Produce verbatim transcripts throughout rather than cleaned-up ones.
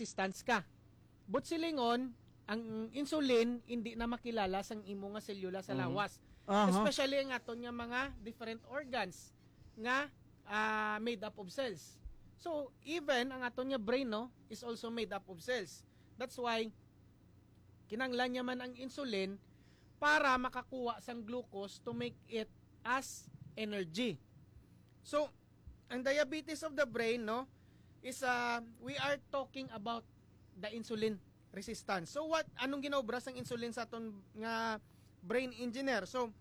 resistance ka. But silingon, ang insulin hindi na makilala sang imo nga selula sa lawas. Uh-huh. Especially ang aton nga mga different organs nga uh, made up of cells. So even ang aton nga brain no is also made up of cells. That's why kinanglan niya man ang insulin para makakuha sang glucose to make it as energy. So ang diabetes of the brain no is uh, we are talking about the insulin resistance. So what anong ginobra sang insulin sa aton nga brain engineer? So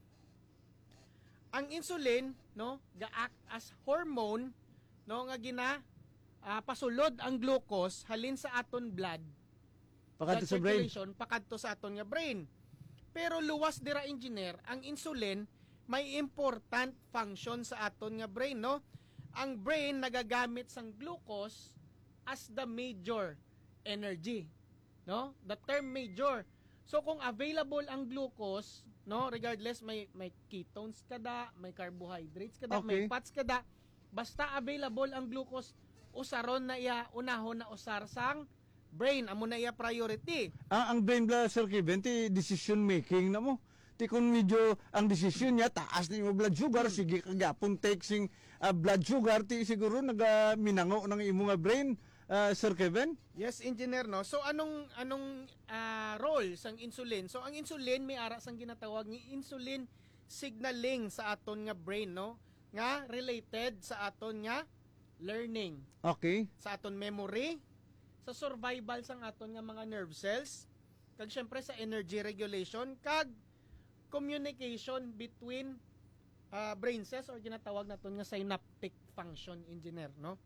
ang insulin no ga-act as hormone no nga gina uh, pasulod ang glucose halin sa aton blood pakadto sa brain pakadto sa aton nga brain. Pero luwas dira engineer, ang insulin may important function sa aton nga brain no. Ang brain nagagamit sang glucose as the major energy. No? The term major. So kung available ang glucose, no, regardless may may ketones kada, may carbohydrates kada, okay. may fats kada, basta available ang glucose, usaron na iya unahon na usar sang brain, amo na iya priority. Ah, ang brain bla Sir Kevin, ti decision making na mo. Ti kung medyo ang decision niya taas ni mo blood sugar, hmm. sige kagapon take sing uh, blood sugar, ti siguro naga minango ng imo nga brain. Uh, Sir Kevin? Yes, engineer no. So anong anong uh, role sang insulin? So ang insulin may ara sang ginatawag ni insulin signaling sa aton nga brain no, nga related sa aton nga learning. Okay. Sa aton memory, sa survival sang aton nga mga nerve cells, kag syempre sa energy regulation, kag communication between uh, brain cells or ginatawag naton nga synaptic function, engineer no.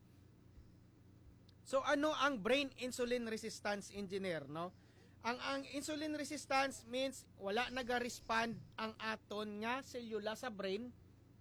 So ano ang brain insulin resistance, engineer no? Ang ang insulin resistance means wala naga-respond ang aton nga selula sa brain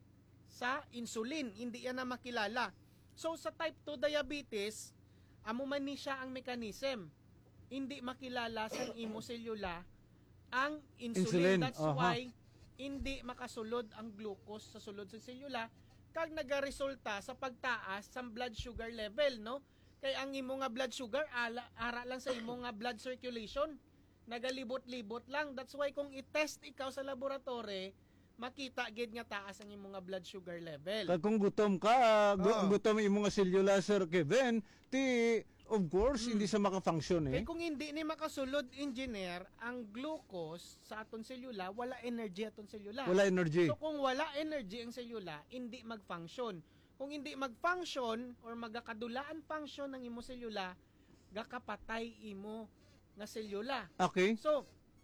sa insulin, hindi yan na makilala. So sa type two diabetes, amo man ni siya ang mechanism. Hindi makilala sa imo selula ang insulin. insulin. That's uh-huh. why hindi makasulod ang glucose sa sulod sa selula kag nagaresulta sa pagtaas sa blood sugar level no. Kay ang imo nga blood sugar ala, ara lang sa imo nga blood circulation, nagalibot-libot lang. That's why kung i-test ikaw sa laboratory, makita gid nga taas ang imo nga blood sugar level. Kag kung gutom ka, uh, oh. gutom imo nga selula, Sir Kevin, ti of course hmm. hindi sa maka-function eh. Kay kung hindi ni makasulod, engineer, ang glucose sa aton selula, wala energy aton selula. Wala energy. So kung wala energy ang selula, hindi mag-function. Kung hindi mag-function or magakadulaan function ng imo selula, gakapatay imo nga selula. Okay. So,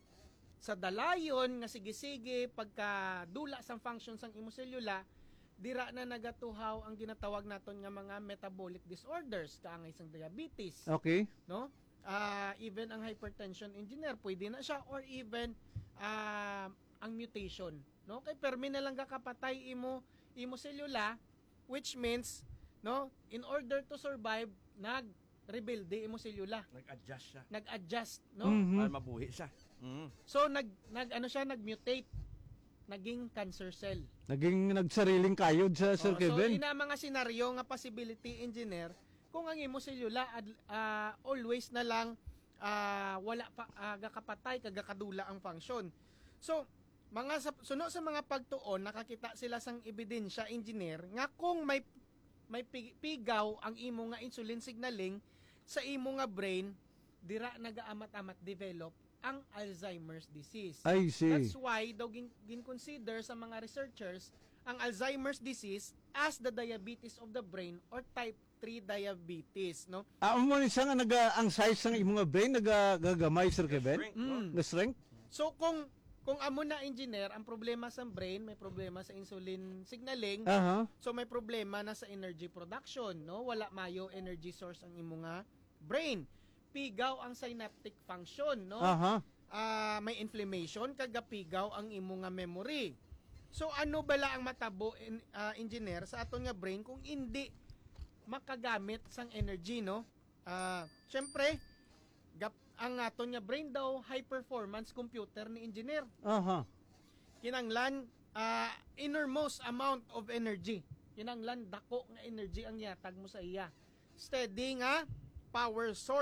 sa dalayon nga sige-sige pagkadula sang function sang imo selula, dira na nagatuhaw ang ginatawag naton nga mga metabolic disorders, kaangay sang diabetes. Okay. No? Uh, even ang hypertension, engineer, pwede na siya, or even uh, ang mutation. No? Kay permi na lang gakapatay imo imo selula, which means, no, in order to survive, nag-rebuild imo selula. Nag-adjust siya. Nag-adjust, no? Mm-hmm. Para mabuhi siya. Mm. So, nag, nag, ano siya, nag-mutate. Naging cancer cell. Naging nagsariling kayod sa Sir oh, Kevin. So, ina mga senaryo nga possibility, engineer, kung ang imo selula, uh, always na lang, uh, wala pa, uh, gakapatay, kagakadula ang function. So, mga sa, suno sa mga pagtuon, nakakita sila sang ebidensya, engineer, nga kung may may pigaw ang imo nga insulin signaling sa imo nga brain, dira nagaamat-amat develop ang Alzheimer's disease. I see. That's why daw gin, gin consider sa mga researchers ang Alzheimer's disease as the diabetes of the brain or type three diabetes, no? Ah, mo ni siya nga naga ang size ng imo nga brain nagagamay, Sir Kevin? Mm. The strength? So kung Kung amo na engineer, ang problema sa brain, may problema sa insulin signaling. Uh-huh. So may problema na sa energy production, no? Wala mayo energy source ang imo nga brain. Pigaw ang synaptic function, no? Uh-huh. Uh, may inflammation kagapigaw ang imo nga memory. So ano bala ang matabo in, uh, engineer sa aton nga brain kung hindi makagamit sang energy, no? Uh, syempre, gap ang aton nga brain daw high performance computer ni engineer. Aha. Kinanglan uh, innermost amount of energy. Kinanglan dako nga energy ang yatag mo sa iya. Steady nga power source